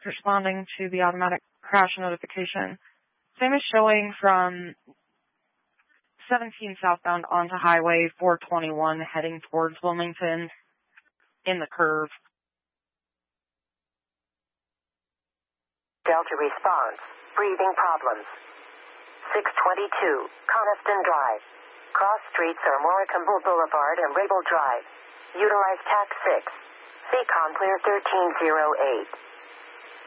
responding to the automatic crash notification. Same is showing from 17 southbound onto Highway 421 heading towards Wilmington in the curve. Delta response. Breathing problems. 622, Coniston Drive. Cross streets are Morricumbo Boulevard and Rabel Drive. Utilize TAC 6. Seacon clear 1308.